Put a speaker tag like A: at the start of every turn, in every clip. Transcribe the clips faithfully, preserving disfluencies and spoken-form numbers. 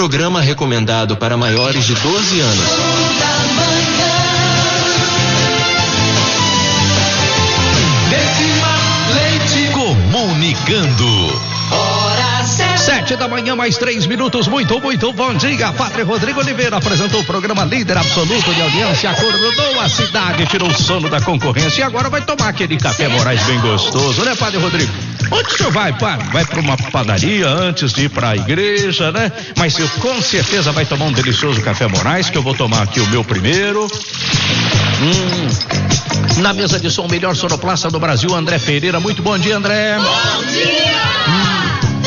A: Programa recomendado para maiores de doze anos.
B: Comunicando.
C: Sete da manhã, mais três minutos. Muito, muito bom dia. Padre Rodrigo Oliveira apresentou o programa líder absoluto de audiência, acordou a cidade, tirou o sono da concorrência e agora vai tomar aquele café Moraes bem gostoso, né, Padre Rodrigo? Onde o senhor vai, padre? Vai para uma padaria antes de ir para a igreja, né? Mas eu, com certeza vai tomar um delicioso café Moraes, que eu vou tomar aqui o meu primeiro. Hum. Na mesa de som, melhor sonoplasta do Brasil, André Pereira. Muito bom dia, André.
D: Bom dia!
C: Hum.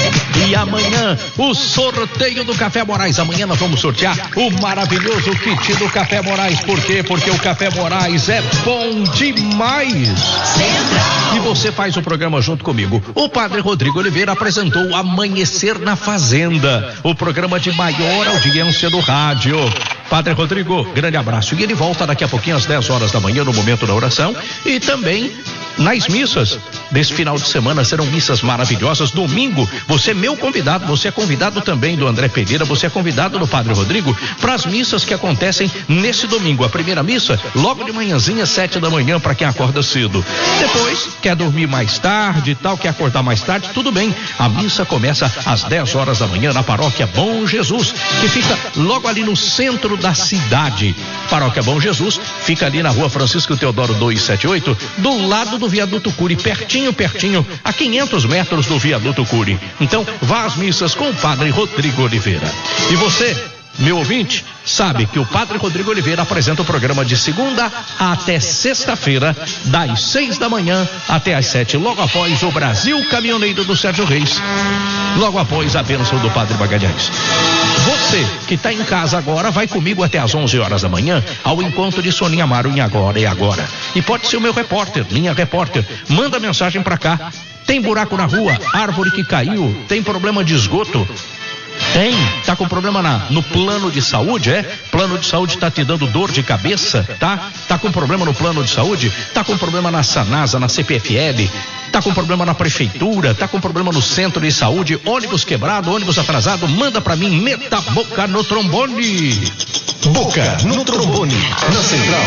C: E amanhã, o sorteio do Café Moraes. Amanhã nós vamos sortear o maravilhoso kit do Café Moraes. Por quê? Porque o Café Moraes é bom demais. Central. E você faz o programa junto comigo. O Padre Rodrigo Oliveira apresentou Amanhecer na Fazenda, o programa de maior audiência do rádio. Padre Rodrigo, grande abraço. E ele volta daqui a pouquinho às dez horas da manhã no momento da oração e também nas missas desse final de semana. Serão missas maravilhosas. Domingo, você é meu convidado, você é convidado também do André Pereira, você é convidado do Padre Rodrigo para as missas que acontecem nesse domingo. A primeira missa, logo de manhãzinha, sete da manhã, para quem acorda cedo. Depois, quer dormir mais tarde e tal, quer acordar mais tarde, tudo bem. A missa começa às dez horas da manhã na paróquia Bom Jesus, que fica logo ali no centro da cidade. Paróquia Bom Jesus fica ali na rua Francisco Teodoro duzentos e setenta e oito, do lado do viaduto Cury, pertinho, pertinho, a quinhentos metros do viaduto Cury. Então, vá às missas com o Padre Rodrigo Oliveira. E você, meu ouvinte, sabe que o Padre Rodrigo Oliveira apresenta o programa de segunda até sexta-feira, das seis da manhã até às sete, logo após o Brasil Caminhoneiro do Sérgio Reis, logo após a bênção do Padre Magalhães. Você que está em casa agora, vai comigo até às onze horas da manhã ao encontro de Soninha Amaro em Agora e Agora. E pode ser o meu repórter, minha repórter. Manda mensagem para cá. Tem buraco na rua, árvore que caiu, tem problema de esgoto? Tem? Tá com problema na, no plano de saúde, é? Plano de saúde tá te dando dor de cabeça, tá? Tá com problema no plano de saúde? Tá com problema na Sanasa, na C P F L? Tá com problema na prefeitura? Tá com problema no centro de saúde? Ônibus quebrado, ônibus atrasado? Manda pra mim, meta a boca no trombone.
B: Boca no trombone, na central.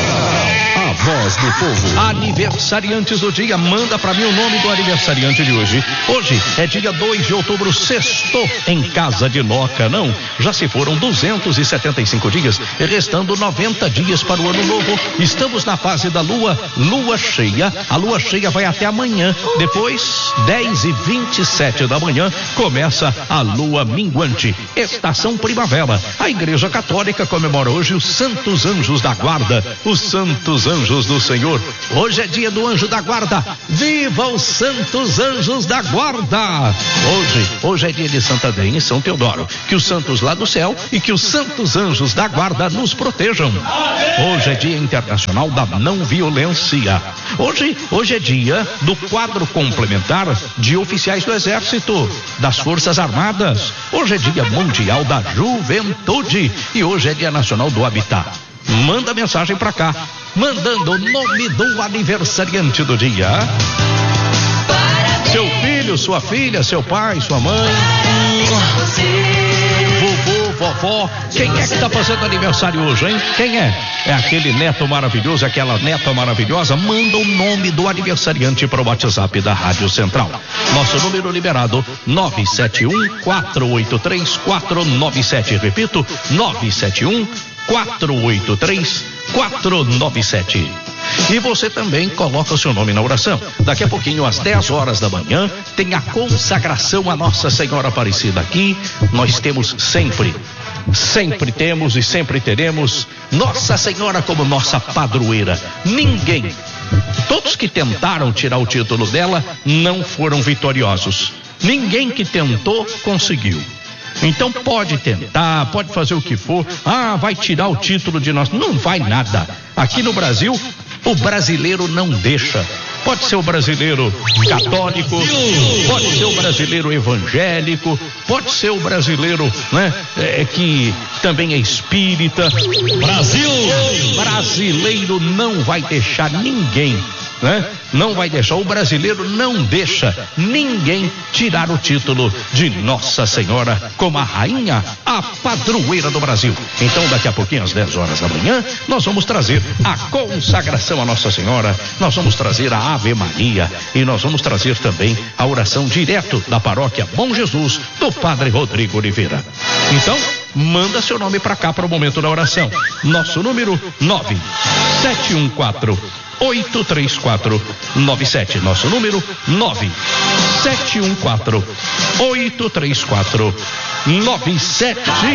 B: A voz do povo.
C: Aniversariantes do dia, manda pra mim o nome do aniversariante de hoje. Hoje é dia dois de outubro, sextou em casa de Loca, não? Já se foram duzentos e setenta e cinco dias, restando noventa dias para o ano novo. Estamos na fase da lua, lua cheia. A lua cheia vai até amanhã. Depois, dez e vinte e sete da manhã, começa a lua minguante. Estação primavera. A Igreja Católica comemora hoje os Santos Anjos da Guarda, os Santos Anjos do Senhor. Hoje é dia do Anjo da Guarda. Viva os Santos Anjos da Guarda! Hoje, hoje é dia de Santa Déia e São Teodoro. Que os santos lá do céu e que os Santos Anjos da Guarda nos protejam. Hoje é dia internacional da não violência. Hoje, hoje é dia do quadro complementar de oficiais do Exército, das Forças Armadas. Hoje é dia mundial da juventude e hoje é dia nacional do habitat. Manda mensagem pra cá, mandando o nome do aniversariante do dia. Parabéns. Seu filho, sua filha, seu pai, sua mãe, vovô, vovó. Quem é que tá fazendo aniversário hoje, hein? Quem é? É aquele neto maravilhoso, aquela neta maravilhosa? Manda o nome do aniversariante para o WhatsApp da Rádio Central. Nosso número liberado, nove sete um, quatro oito três, quatro nove sete. Repito, nove sete um, quatro oito três, quatro nove sete. E você também coloca o seu nome na oração. Daqui a pouquinho, às dez horas da manhã, tem a consagração a Nossa Senhora Aparecida aqui. Nós temos sempre, sempre temos e sempre teremos Nossa Senhora como nossa padroeira. Ninguém, todos que tentaram tirar o título dela, não foram vitoriosos. Ninguém que tentou, conseguiu. Então pode tentar, pode fazer o que for. Ah, vai tirar o título de nós. Não vai nada. Aqui no Brasil, o brasileiro não deixa. Pode ser o brasileiro católico, pode ser o brasileiro evangélico, pode ser o brasileiro, né, é, que também é espírita. Brasil! Brasileiro não vai deixar ninguém né? Não vai deixar, o brasileiro não deixa ninguém tirar o título de Nossa Senhora como a rainha, a padroeira do Brasil. Então, daqui a pouquinho, às dez horas da manhã, nós vamos trazer a consagração a Nossa Senhora, nós vamos trazer a Ave Maria e nós vamos trazer também a oração direto da paróquia Bom Jesus, do Padre Rodrigo Oliveira. Então, manda seu nome para cá para o momento da oração. Nosso número nove sete um quatro oito três quatro nove sete. Nosso número nove sete um quatro oito três quatro nove sete.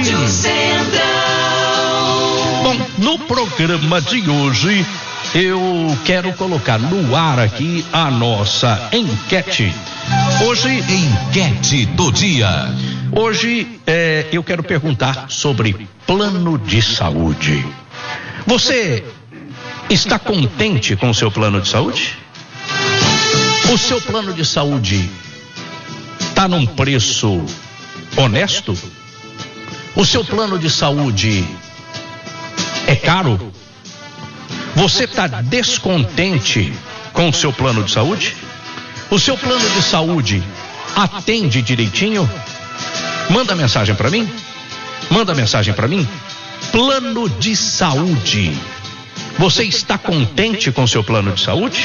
C: Bom, no programa de hoje eu quero colocar no ar aqui a nossa enquete. Hoje,
B: enquete do dia.
C: Hoje é, eu quero perguntar sobre plano de saúde. Você está contente com o seu plano de saúde? O seu plano de saúde está num preço honesto? O seu plano de saúde é caro? Você está descontente com o seu plano de saúde? O seu plano de saúde atende direitinho? Manda mensagem para mim. Manda mensagem para mim. Plano de saúde. Você está contente com o seu plano de saúde?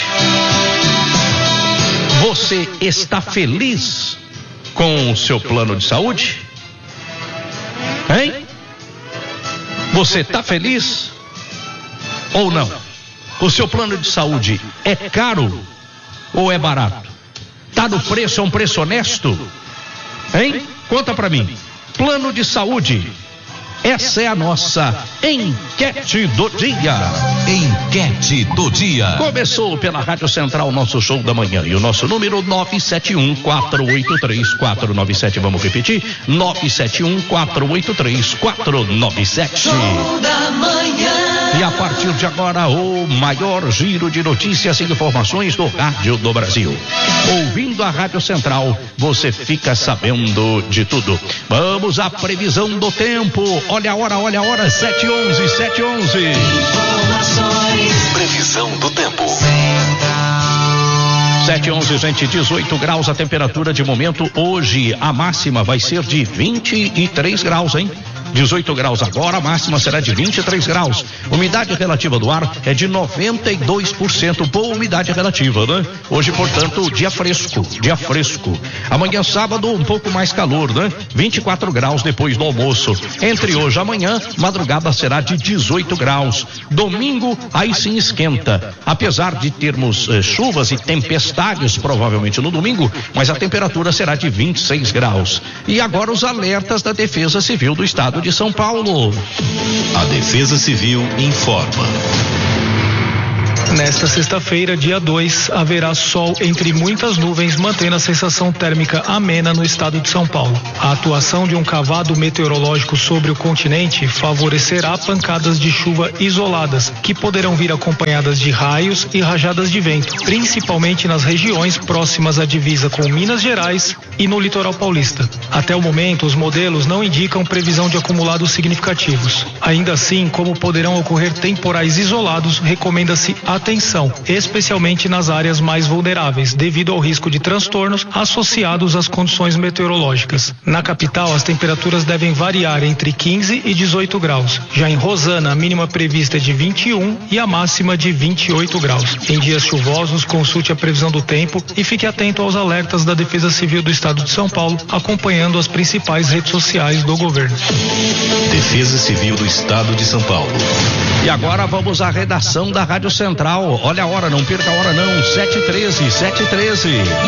C: Você está feliz com o seu plano de saúde? Hein? Você está feliz ou não? O seu plano de saúde é caro ou é barato? Tá no preço, é um preço honesto? Hein? Conta pra mim. Plano de saúde. Essa é a nossa enquete do dia.
B: Enquete do dia.
C: Começou pela Rádio Central, nosso show da manhã. E o nosso número nove sete um quatro oito três quatro nove sete. Vamos repetir? nove sete um quatro oito três quatro nove sete.
D: Show da manhã.
C: E a partir de agora, o maior giro de notícias e informações do rádio do Brasil. Ouvindo a Rádio Central, você fica sabendo de tudo. Vamos à previsão do tempo. Olha a hora, olha a hora, sete e onze, sete e onze.
D: Informações.
B: Previsão do tempo.
C: sete e onze, gente, dezoito graus a temperatura de momento. Hoje a máxima vai ser de vinte e três graus, hein? dezoito graus agora, a máxima será de vinte e três graus. Umidade relativa do ar é de noventa e dois por cento. Boa umidade relativa, né? Hoje, portanto, dia fresco, dia fresco. Amanhã, sábado, um pouco mais calor, né? vinte e quatro graus depois do almoço. Entre hoje e amanhã, madrugada será de dezoito graus. Domingo, aí sim esquenta. Apesar de termos eh, chuvas e tempestades, provavelmente no domingo, mas a temperatura será de vinte e seis graus. E agora os alertas da Defesa Civil do Estado de São Paulo.
B: A Defesa Civil informa.
E: Nesta sexta-feira, dia dois, haverá sol entre muitas nuvens, mantendo a sensação térmica amena no estado de São Paulo. A atuação de um cavado meteorológico sobre o continente favorecerá pancadas de chuva isoladas, que poderão vir acompanhadas de raios e rajadas de vento, principalmente nas regiões próximas à divisa com Minas Gerais e no litoral paulista. Até o momento, os modelos não indicam previsão de acumulados significativos. Ainda assim, como poderão ocorrer temporais isolados, recomenda-se atenção, especialmente nas áreas mais vulneráveis, devido ao risco de transtornos associados às condições meteorológicas. Na capital, as temperaturas devem variar entre quinze e dezoito graus. Já em Rosana, a mínima prevista é de vinte e um e a máxima de vinte e oito graus. Em dias chuvosos, consulte a previsão do tempo e fique atento aos alertas da Defesa Civil do Estado de São Paulo, acompanhando as principais redes sociais do governo.
B: Defesa Civil do Estado de São Paulo.
C: E agora vamos à redação da Rádio Central. Olha a hora, não perca a hora não, sete e treze, sete e treze.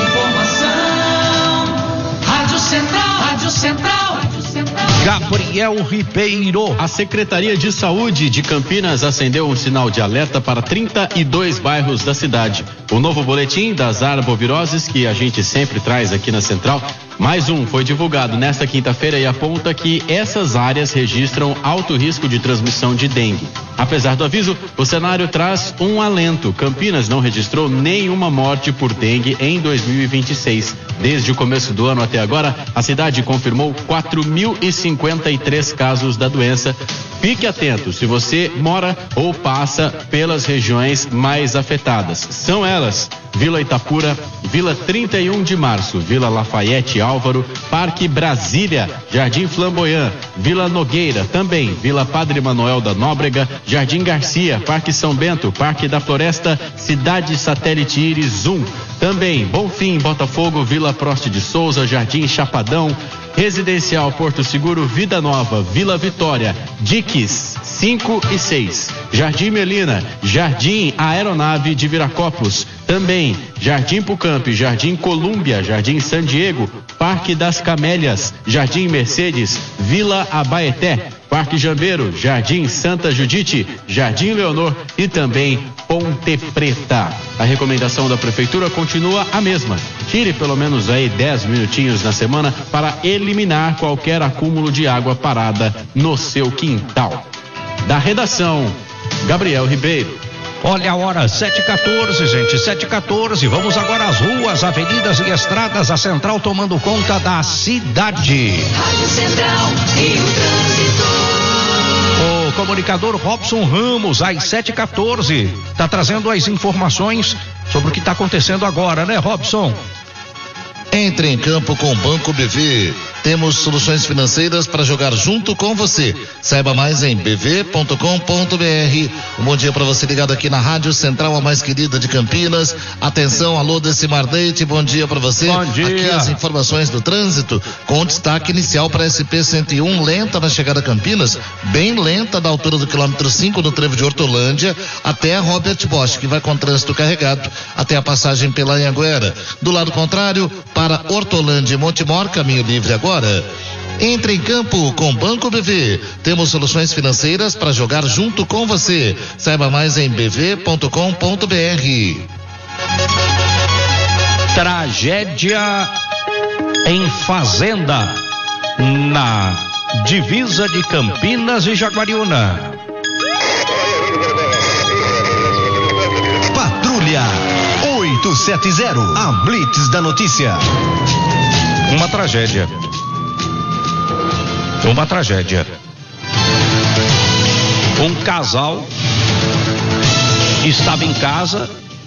D: Informação. Rádio Central, Rádio Central, Rádio Central.
C: Gabriel Ribeiro.
F: A Secretaria de Saúde de Campinas acendeu um sinal de alerta para trinta e dois bairros da cidade. O novo boletim das arboviroses, que a gente sempre traz aqui na Central, mais um foi divulgado nesta quinta-feira e aponta que essas áreas registram alto risco de transmissão de dengue. Apesar do aviso, o cenário traz um alento. Campinas não registrou nenhuma morte por dengue em dois mil e vinte e seis. Desde o começo do ano até agora, a cidade confirmou quatro mil e cinquenta e três casos da doença Fique atento se você mora ou passa pelas regiões mais afetadas. São elas: Vila Itapura, Vila trinta e um de Março, Vila Lafayette Álvaro, Parque Brasília, Jardim Flamboyant, Vila Nogueira, também Vila Padre Manuel da Nóbrega, Jardim Garcia, Parque São Bento, Parque da Floresta, Cidade Satélite Íris um, também Bonfim, Botafogo, Vila Prost de Souza, Jardim Chapadão, Residencial Porto Seguro, Vida Nova, Vila Vitória, Diques cinco e seis, Jardim Melina, Jardim Aeronave de Viracopos, também Jardim Pucamp, Jardim Colúmbia, Jardim San Diego, Parque das Camélias, Jardim Mercedes, Vila Abaeté, Parque Jambeiro, Jardim Santa Judite, Jardim Leonor e também Ponte Preta. A recomendação da Prefeitura continua a mesma. Tire pelo menos aí dez minutinhos na semana para eliminar qualquer acúmulo de água parada no seu quintal. Da redação, Gabriel Ribeiro.
C: Olha a hora, sete e quatorze, gente, sete e quatorze. Vamos agora às ruas, avenidas e estradas, a Central tomando conta da cidade.
D: Rádio Central e o trânsito.
C: O comunicador Robson Ramos, às sete e quatorze, está trazendo as informações sobre o que está acontecendo agora, né, Robson?
G: Entre em campo com o Banco B V. Temos soluções financeiras para jogar junto com você. Saiba mais em b v ponto com ponto b r. Um bom dia para você ligado aqui na Rádio Central, a mais querida de Campinas. Atenção, alô Decimar Leite, bom dia para você.
C: Bom dia.
G: Aqui as informações do trânsito com destaque inicial para S P cento e um, lenta na chegada a Campinas, bem lenta da altura do quilômetro cinco no trevo de Hortolândia até a Robert Bosch, que vai com trânsito carregado até a passagem pela Anhanguera. Do lado contrário, para Hortolândia e Montemor, caminho livre agora. Entre em campo com Banco B V. Temos soluções financeiras para jogar junto com você. Saiba mais em b v ponto com ponto b r.
C: Tragédia em fazenda na divisa de Campinas e Jaguariúna.
B: Patrulha oitocentos e setenta, a Blitz da notícia.
C: Uma tragédia. Uma tragédia. Um casal estava em casa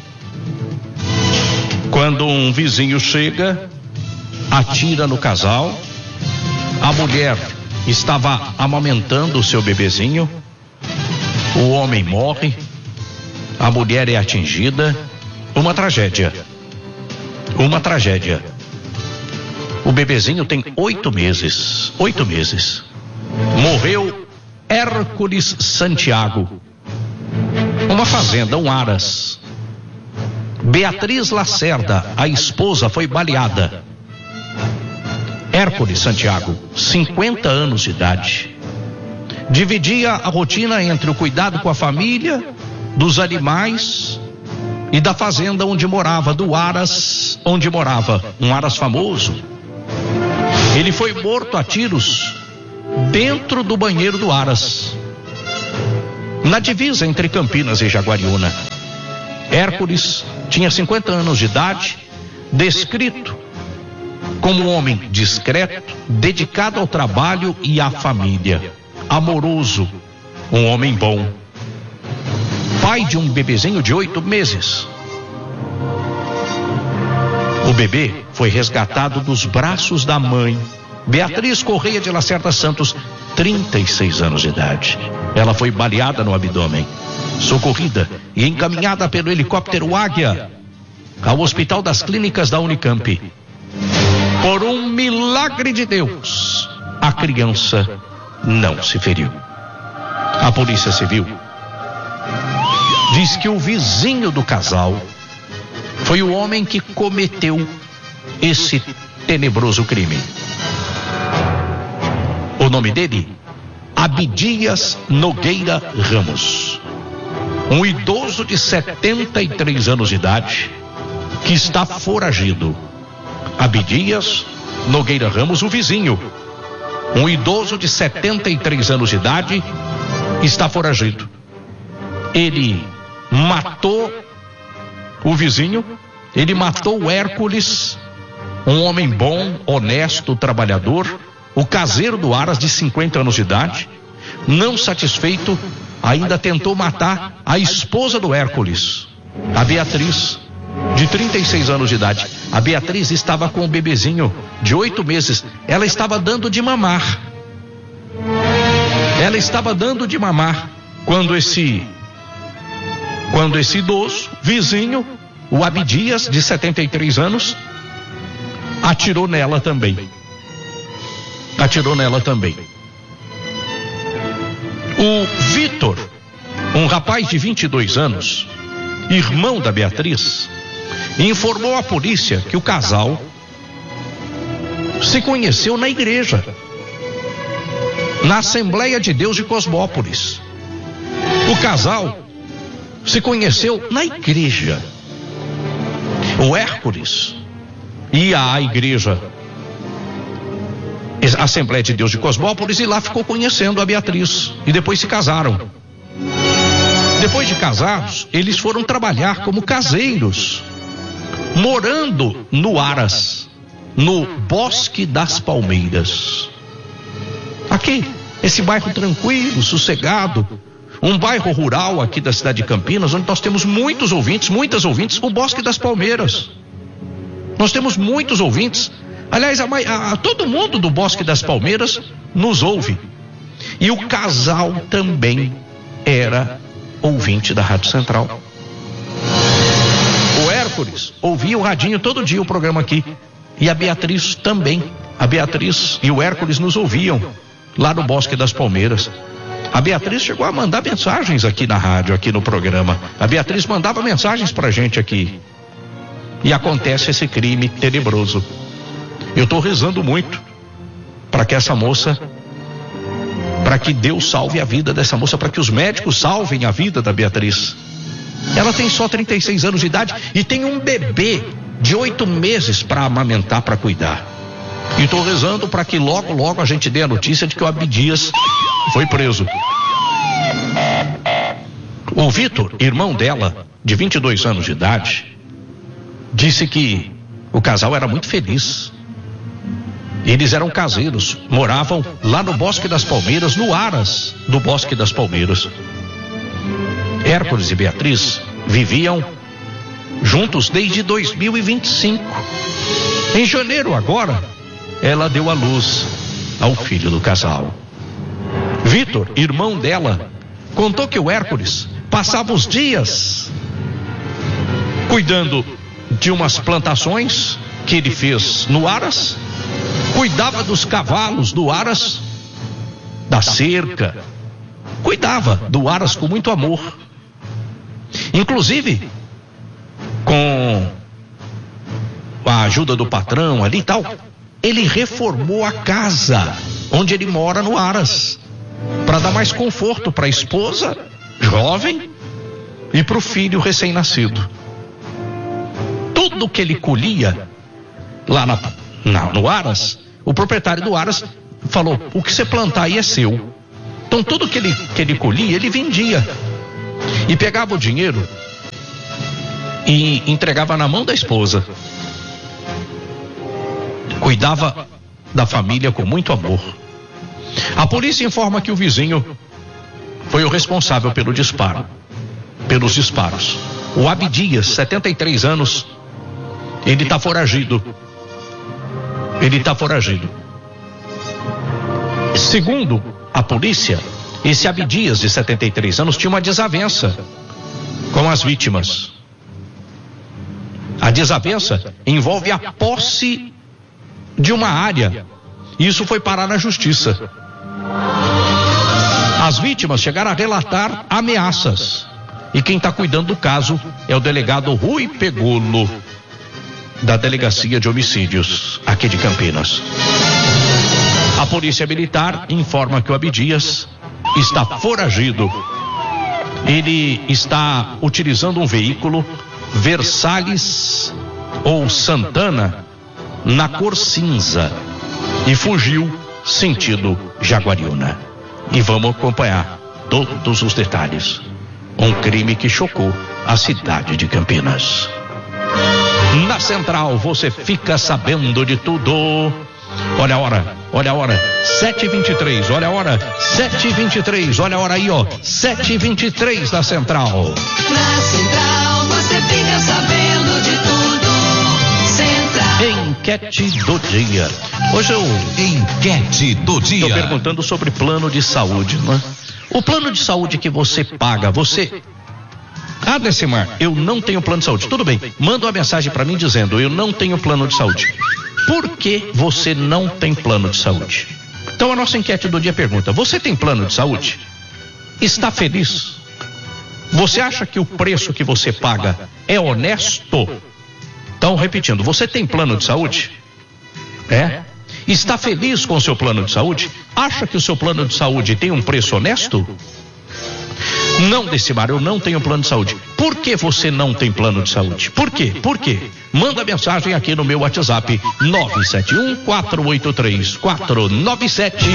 C: quando um vizinho chega, atira no casal. A mulher estava amamentando o seu bebezinho. O homem morre. A mulher é atingida. Uma tragédia. Uma tragédia. O bebezinho tem oito meses. Oito meses. Morreu Hércules Santiago. Uma fazenda, um Aras. Beatriz Lacerda, a esposa, foi baleada. Hércules Santiago, cinquenta anos de idade. Dividia a rotina entre o cuidado com a família, dos animais e da fazenda onde morava, do Aras onde morava, um Aras famoso. Ele foi morto a tiros dentro do banheiro do Aras, na divisa entre Campinas e Jaguariúna. Hércules tinha cinquenta anos de idade, descrito como um homem discreto, dedicado ao trabalho e à família, amoroso, um homem bom, pai de um bebezinho de oito meses. O bebê foi resgatado dos braços da mãe, Beatriz Correia de Lacerda Santos, trinta e seis anos de idade. Ela foi baleada no abdômen, socorrida e encaminhada pelo helicóptero Águia ao Hospital das Clínicas da Unicamp. Por um milagre de Deus, a criança não se feriu. A Polícia Civil diz que o vizinho do casal foi o homem que cometeu esse tenebroso crime. O nome dele? Abdias Nogueira Ramos. Um idoso de setenta e três anos de idade que está foragido. Abdias Nogueira Ramos, o vizinho. Um idoso de setenta e três anos de idade está foragido. Ele matou o vizinho, ele matou o Hércules, um homem bom, honesto, trabalhador, o caseiro do Aras, de cinquenta anos de idade, não satisfeito, ainda tentou matar a esposa do Hércules, a Beatriz, de trinta e seis anos de idade. A Beatriz estava com um bebezinho de oito meses. Ela estava dando de mamar. Ela estava dando de mamar quando esse, quando esse idoso, vizinho, o Abdias, de setenta e três anos, atirou nela também. Atirou nela também. O Vitor, um rapaz de vinte e dois anos, irmão da Beatriz, informou à polícia que o casal se conheceu na igreja, na Assembleia de Deus de Cosmópolis. O casal se conheceu na igreja. O Hércules ia à igreja, Assembleia de Deus de Cosmópolis, e lá ficou conhecendo a Beatriz, e depois se casaram. Depois de casados, eles foram trabalhar como caseiros, morando no Aras, no Bosque das Palmeiras. Aqui, esse bairro tranquilo, sossegado, um bairro rural aqui da cidade de Campinas, onde nós temos muitos ouvintes, muitas ouvintes, o Bosque das Palmeiras. Nós temos muitos ouvintes. Aliás, a, a, a, todo mundo do Bosque das Palmeiras nos ouve. E o casal também era ouvinte da Rádio Central. O Hércules ouvia o radinho todo dia, o programa aqui. E a Beatriz também. A Beatriz e o Hércules nos ouviam lá no Bosque das Palmeiras. A Beatriz chegou a mandar mensagens aqui na rádio, aqui no programa. A Beatriz mandava mensagens pra gente aqui. E acontece esse crime tenebroso. Eu estou rezando muito para que essa moça, para que Deus salve a vida dessa moça, para que os médicos salvem a vida da Beatriz. Ela tem só trinta e seis anos de idade e tem um bebê de oito meses para amamentar, para cuidar. E estou rezando para que logo, logo a gente dê a notícia de que o Abdias foi preso. O Vitor, irmão dela, de vinte e dois anos de idade, disse que o casal era muito feliz. Eles eram caseiros, moravam lá no Bosque das Palmeiras, no Aras do Bosque das Palmeiras. Hércules e Beatriz viviam juntos desde dois mil e vinte e cinco. Em janeiro agora, ela deu à luz ao filho do casal. Vitor, irmão dela, contou que o Hércules passava os dias cuidando de umas plantações que ele fez no Aras, cuidava dos cavalos do Aras, da cerca, cuidava do Aras com muito amor. Inclusive, com a ajuda do patrão ali e tal, ele reformou a casa onde ele mora no Aras, para dar mais conforto para a esposa jovem e para o filho recém-nascido. Tudo que ele colhia lá na, na, no Aras, o proprietário do Aras falou: o que você plantar aí é seu. Então tudo que ele, que ele colhia, ele vendia e pegava o dinheiro e entregava na mão da esposa. Cuidava da família com muito amor. A polícia informa que o vizinho foi o responsável pelo disparo, pelos disparos. O Abdias, setenta e três anos, ele está foragido. Ele está foragido. Segundo a polícia, esse Abdias, de setenta e três anos, tinha uma desavença com as vítimas. A desavença envolve a posse de uma área. Isso foi parar na justiça. As vítimas chegaram a relatar ameaças. E quem está cuidando do caso é o delegado Rui Pegolo, da Delegacia de Homicídios aqui de Campinas. A Polícia Militar informa que o Abdias está foragido. Ele está utilizando um veículo Versalhes ou Santana na cor cinza e fugiu sentido Jaguariúna. E vamos acompanhar todos os detalhes. Um crime que chocou a cidade de Campinas. Na Central você fica sabendo de tudo. Olha a hora, olha a hora, sete e vinte e três, olha a hora, sete e vinte e três, olha a hora aí, ó, sete e vinte e três da Central.
D: Na Central você fica sabendo de tudo. Central.
C: Enquete do dia. Hoje eu
B: Enquete do dia.
C: estou perguntando sobre plano de saúde, né? O plano de saúde que você paga, você... Ah, Decimar, eu não tenho plano de saúde. Tudo bem, manda uma mensagem para mim dizendo, eu não tenho plano de saúde. Por que você não tem plano de saúde? Então a nossa enquete do dia pergunta, você tem plano de saúde? Está feliz? Você acha que o preço que você paga é honesto? Então, repetindo, você tem plano de saúde? É? Está feliz com o seu plano de saúde? Acha que o seu plano de saúde tem um preço honesto? Não, Decimar, eu não tenho plano de saúde. Por que você não tem plano de saúde? Por quê? Por quê? Manda mensagem aqui no meu WhatsApp nove sete um, quatro oito três, quatro nove sete.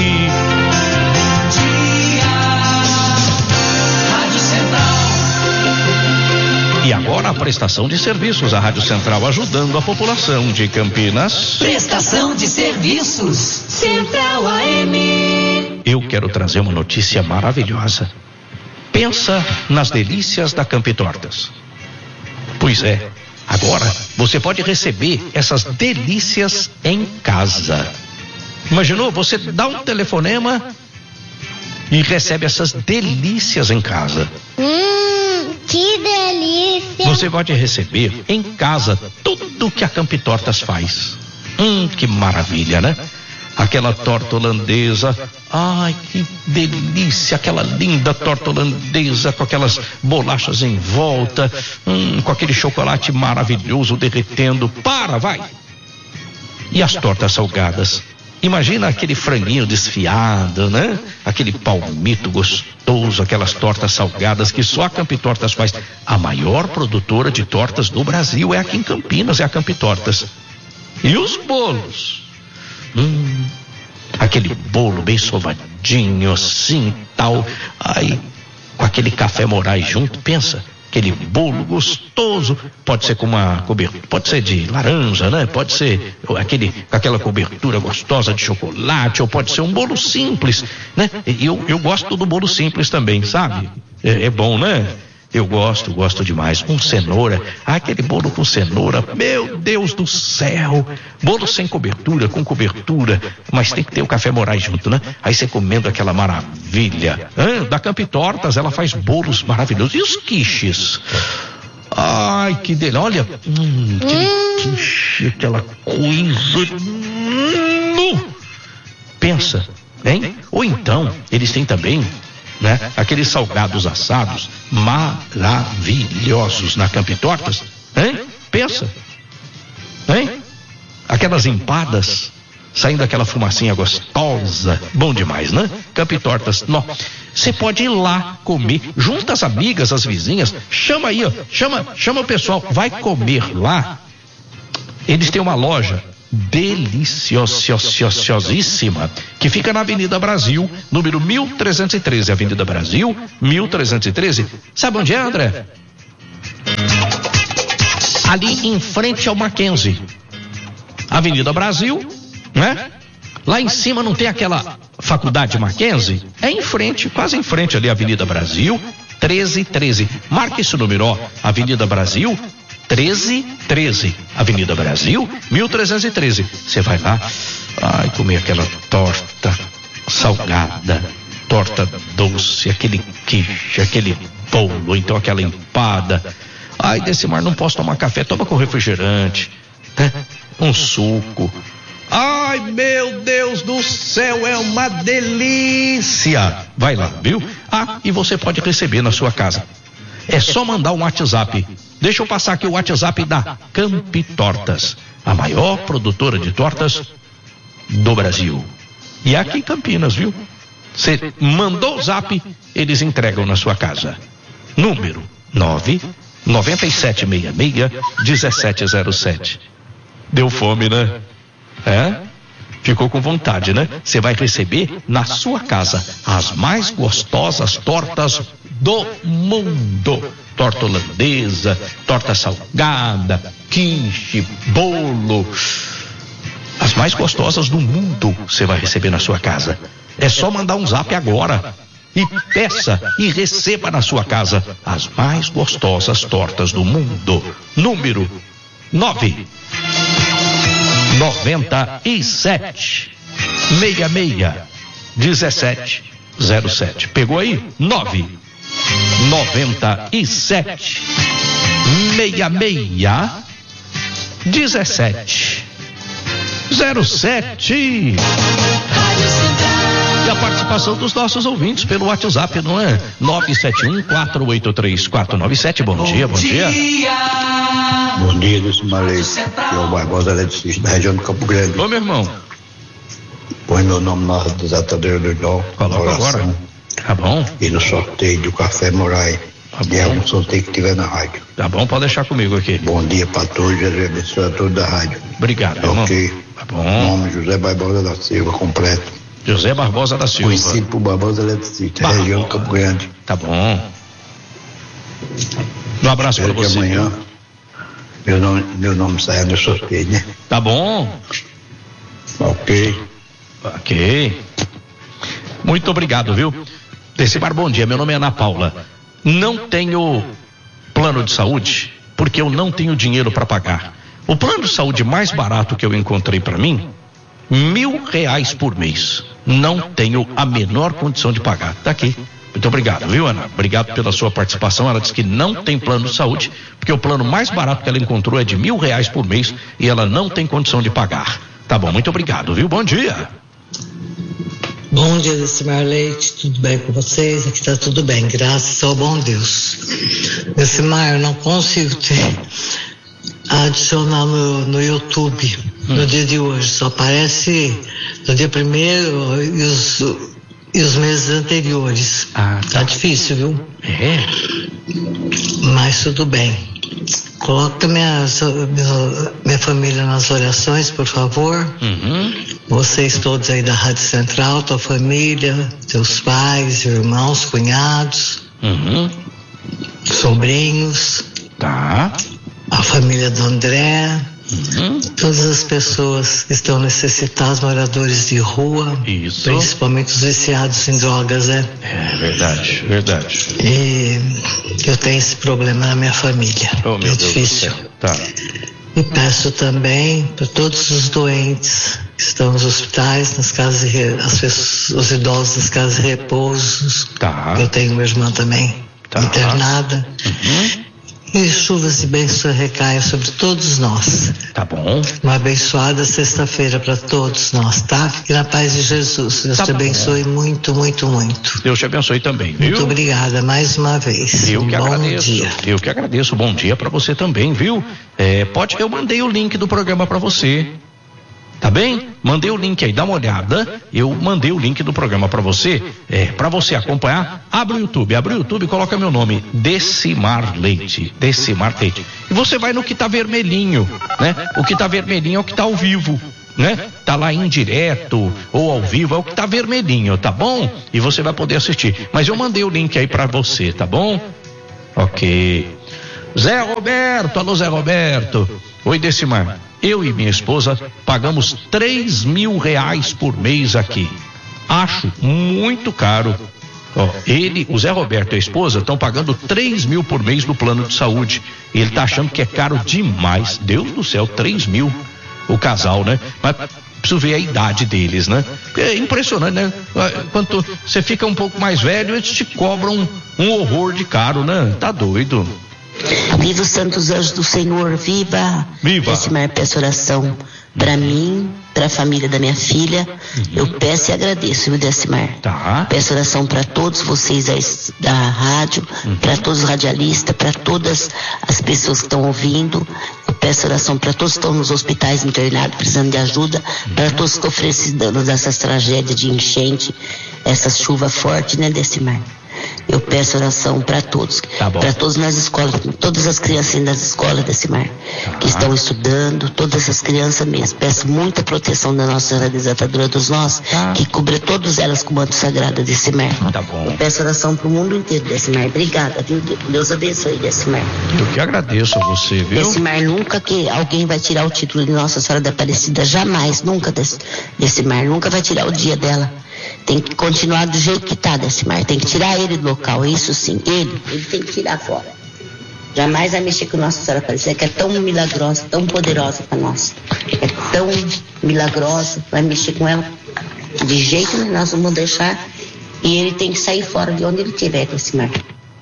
C: E agora a prestação de serviços, a Rádio Central ajudando a população de Campinas.
D: Prestação de serviços, Central A M.
C: Eu quero trazer uma notícia maravilhosa. Pensa nas delícias da Campitortas. Pois é, agora você pode receber essas delícias em casa. Imaginou? Você dá um telefonema e recebe essas delícias em casa.
H: Hum, que delícia!
C: Você pode receber em casa tudo que a Campitortas faz. Hum, que maravilha, né? Aquela torta holandesa, ai que delícia, aquela linda torta holandesa com aquelas bolachas em volta, hum, com aquele chocolate maravilhoso derretendo, para, vai! E as tortas salgadas, imagina aquele franguinho desfiado, né? Aquele palmito gostoso, aquelas tortas salgadas que só a Campitortas faz. A maior produtora de tortas do Brasil é aqui em Campinas, é a Campitortas. E os bolos? Hum, aquele bolo bem sovadinho assim, tal, aí com aquele café Morais junto, pensa, aquele bolo gostoso, pode ser com uma cobertura, pode ser de laranja, né? Pode ser aquele, com aquela cobertura gostosa de chocolate, ou pode ser um bolo simples, né? E eu, eu gosto do bolo simples também, sabe? É, é bom, né? Eu gosto, gosto demais. Com cenoura, ah, aquele bolo com cenoura, meu Deus do céu. Bolo sem cobertura, com cobertura, mas tem que ter o café Morais junto, né? Aí você comendo aquela maravilha. Ah, da Campitortas, ela faz bolos maravilhosos. E os quiches? Ai, que delícia. Olha, hum, aquele hum. quiche, aquela coisa. Hum, pensa, hein? Ou então, eles têm também, né? Aqueles salgados assados maravilhosos na Campitortas, hein? Pensa, hein? Aquelas empadas saindo aquela fumacinha gostosa, bom demais, né? Campitortas, não. Você pode ir lá comer, junta as amigas, as vizinhas, chama aí, ó, chama, chama o pessoal, vai comer lá. Eles têm uma loja deliciosíssima que fica na Avenida Brasil, número mil trezentos e treze, Avenida Brasil, mil trezentos e treze. Sabe onde é, André? Ali em frente ao Mackenzie. Avenida Brasil, né? Lá em cima não tem aquela faculdade Mackenzie? É em frente, quase em frente ali, Avenida Brasil, treze treze. Marque esse número, ó, Avenida Brasil, treze treze, Avenida Brasil, mil trezentos e treze. Você vai lá, ai, comer aquela torta salgada, torta doce, aquele quiche, aquele bolo, então aquela empada. Ai, Decimar, não posso tomar café, toma com refrigerante, né? Um suco. Ai, meu Deus do céu, é uma delícia. Vai lá, viu? Ah, e você pode receber na sua casa. É só mandar um WhatsApp. Deixa eu passar aqui o WhatsApp da Campitortas, a maior produtora de tortas do Brasil. E é aqui em Campinas, viu? Você mandou o zap, eles entregam na sua casa. Número nove nove sete seis seis um sete zero sete. Deu fome, né? É? Ficou com vontade, né? Você vai receber na sua casa as mais gostosas tortas do mundo. Torta holandesa, torta salgada, quiche, bolo. As mais gostosas do mundo você vai receber na sua casa. É só mandar um zap agora e peça e receba na sua casa as mais gostosas tortas do mundo. Número nove noventa e sete seis seis dezessete zero sete. Pegou aí? nove noventa e sete seis seis dezessete zero sete. E a participação dos nossos ouvintes pelo WhatsApp, não é? nove sete um, quatro oito três, quatro nove sete. Bom, bom dia, bom dia. dia.
I: Bom dia, Lúcio Malês. Eu sou o Barbosa Eletricista da região do Campo Grande.
C: Ô, meu irmão.
I: Põe meu nome na desatadeira do Igual.
C: Coloca agora. Tá bom.
I: E no sorteio do Café Moraes.
C: Tá
I: e é um sorteio que tiver na rádio.
C: Tá bom, pode deixar comigo aqui.
I: Bom dia para todos, Jesus abençoe a todos da rádio.
C: Obrigado, meu irmão.
I: Ok.
C: Tá bom.
I: Nome José Barbosa da Silva, completo.
C: José Barbosa da Silva.
I: Conhecido por Barbosa Eletricista, Barbosa. Região do Campo Grande.
C: Tá bom. Um abraço para você.
I: Amanhã meu nome, meu nome saia no sorteio, né?
C: Tá bom.
I: Ok.
C: Ok. Muito obrigado, viu? Decimar, bom dia. Meu nome é Ana Paula. Não tenho plano de saúde porque eu não tenho dinheiro para pagar. O plano de saúde mais barato que eu encontrei para mim, mil reais por mês. Não tenho a menor condição de pagar. Tá aqui. Muito obrigado, viu, Ana? Obrigado pela sua participação. Ela disse que não tem plano de saúde, porque o plano mais barato que ela encontrou é de mil reais por mês e ela não tem condição de pagar. Tá bom, muito obrigado, viu? Bom dia.
J: Bom dia, Decimar Leite, tudo bem com vocês? Aqui tá tudo bem, graças ao bom Deus. Decimar, eu não consigo ter adicionar no, no YouTube hum. no dia de hoje, só aparece no dia primeiro e os, e os meses anteriores.
C: Ah, tá.
J: Tá difícil, viu?
C: É.
J: Mas tudo bem. Coloca minha, minha, minha família nas orações, por favor.
C: Uhum.
J: Vocês todos aí da Rádio Central, tua família, teus pais, irmãos, cunhados,
C: uhum.
J: sobrinhos.
C: Tá.
J: A família do André,
C: uhum.
J: todas as pessoas que estão necessitadas, moradores de rua,
C: isso.
J: Principalmente os viciados em drogas, né?
C: É verdade, verdade.
J: E eu tenho esse problema na minha família.
C: Oh, meu
J: é
C: Deus
J: difícil.
C: do céu. Tá.
J: E peço também para todos os doentes que estão nos hospitais, nas casas de re... as pessoas, os idosos nas casas de repouso.
C: Tá.
J: Eu tenho uma irmã também
C: tá.
J: internada.
C: Uhum.
J: E chuvas de bênção recaiam sobre todos nós.
C: Tá bom.
J: Uma abençoada sexta-feira para todos nós, tá? Fique na paz de Jesus. Deus
C: tá
J: te abençoe muito, muito, muito.
C: Deus te abençoe também, viu?
J: Muito obrigada mais uma vez.
C: Eu
J: um
C: que
J: bom
C: agradeço.
J: Dia.
C: Eu que agradeço. Bom dia para você também, viu? É, pode, eu mandei o link do programa para você. Tá bem? Mandei o link aí, dá uma olhada. Eu mandei o link do programa para você, é, para você acompanhar. Abre o YouTube, abre o YouTube e coloca meu nome, Decimar Leite, Decimar Leite. E você vai no que tá vermelhinho, né? O que tá vermelhinho é o que tá ao vivo, né? Tá lá em direto ou ao vivo, é o que tá vermelhinho, tá bom? E você vai poder assistir. Mas eu mandei o link aí para você, tá bom? Ok. Zé Roberto, alô Zé Roberto. Oi, Decimar. Eu e minha esposa pagamos três mil reais por mês aqui. Acho muito caro. Ó, ele, o Zé Roberto e a esposa estão pagando três mil por mês no plano de saúde. Ele tá achando que é caro demais. Deus do céu, três mil o casal, né? Mas preciso ver a idade deles, né? É impressionante, né? Quando você fica um pouco mais velho, eles te cobram um horror de caro, né? Tá doido.
K: Viva os santos anjos do Senhor, viva!
C: Viva!
K: Decimar, peço oração para mim, para a família da minha filha. Uhum. Eu peço e agradeço, viu, Decimar?
C: Tá.
K: Peço oração para todos vocês da, da rádio, uhum. para todos os radialistas, para todas as pessoas que estão ouvindo. Eu peço oração para todos que estão nos hospitais internados, precisando de ajuda, uhum. para todos que estão precisando dessas tragédias de enchente, essa chuva forte, né, Decimar? Eu peço oração para todos. Tá bom. Para todas nas escolas, todas as crianças das escolas desse mar, tá. que estão estudando, todas as crianças mesmo. Peço muita proteção da Nossa Senhora Desatadora dos Nós, tá. que cubra todas elas com o manto sagrado desse mar.
C: Tá bom.
K: Eu peço oração pro mundo inteiro desse mar. Obrigada, viu? Deus abençoe desse mar.
C: Eu que agradeço a você, viu?
K: Desse mar nunca que alguém vai tirar o título de Nossa Senhora da Aparecida, jamais, nunca desse, desse mar, nunca vai tirar o dia dela. Tem que continuar do jeito que tá desse mar, tem que tirar ele do local, isso sim, ele, ele tem que tirar fora. Jamais vai mexer com Nossa Senhora Aparecida, que é tão milagrosa, tão poderosa para nós. É tão milagrosa, vai mexer com ela de jeito nenhum, nós vamos deixar, e ele tem que sair fora de onde ele estiver desse mar.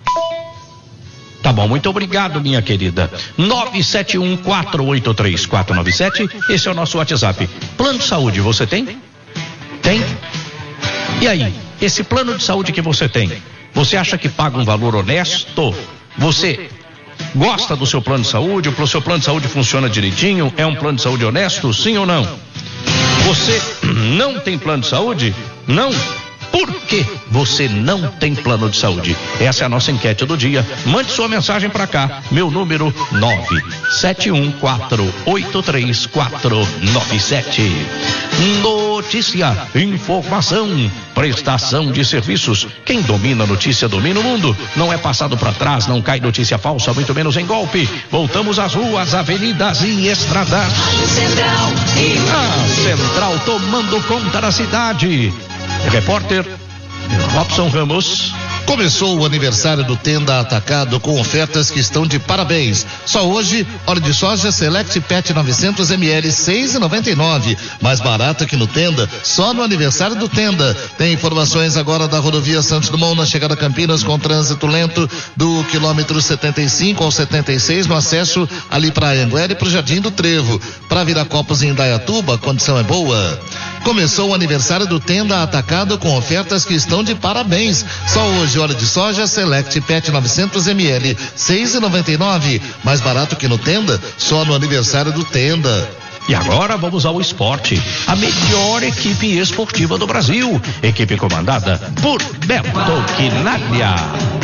C: Tá bom, muito obrigado, minha querida. nove sete um, quatro oito três, quatro nove sete, esse é o nosso WhatsApp. Plano de saúde, você tem? Tem? E aí, esse plano de saúde que você tem, você acha que paga um valor honesto? Você gosta do seu plano de saúde? O seu plano de saúde funciona direitinho? É um plano de saúde honesto? Sim ou não? Você não tem plano de saúde? Não? Por que você não tem plano de saúde? Essa é a nossa enquete do dia. Mande sua mensagem para cá. Meu número nove sete um quatro oito três quatro nove sete. Notícia, informação, prestação de serviços. Quem domina a notícia domina o mundo. Não é passado para trás, não cai notícia falsa, muito menos em golpe. Voltamos às ruas, avenidas e estradas.
D: Central,
C: a Central tomando conta da cidade. Repórter Robson Ramos.
G: Começou o aniversário do Tenda Atacado com ofertas que estão de parabéns. Só hoje, óleo de soja Select Pet novecentos mililitros, seis reais e noventa e nove centavos. Mais barato que no Tenda, só no aniversário do Tenda. Tem informações agora da rodovia Santos Dumont na chegada a Campinas com trânsito lento do quilômetro setenta e cinco ao setenta e seis no acesso ali para Anguera e para o Jardim do Trevo. Para Viracopos em Indaiatuba, a condição é boa. Começou o aniversário do Tenda Atacado com ofertas que estão de parabéns. Só hoje, óleo de soja Select Pet novecentos mililitros, seis reais e noventa e nove centavos. Mais barato que no Tenda, só no aniversário do Tenda.
C: E agora vamos ao esporte. A melhor equipe esportiva do Brasil. Equipe comandada por Beto Quinalha.